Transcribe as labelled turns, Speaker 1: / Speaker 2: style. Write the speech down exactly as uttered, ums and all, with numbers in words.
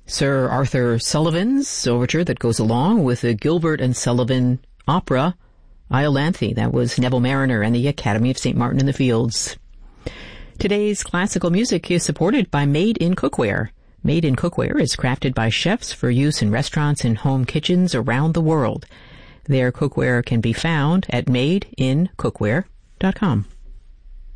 Speaker 1: Sir Arthur Sullivan's overture that goes along with the Gilbert and Sullivan opera, Iolanthe. That was Neville Mariner and the Academy of Saint Martin in the Fields. Today's classical music is supported by Made in Cookware. Made in Cookware is crafted by chefs for use in restaurants and home kitchens around the world. Their cookware can be found at made in cookware dot com.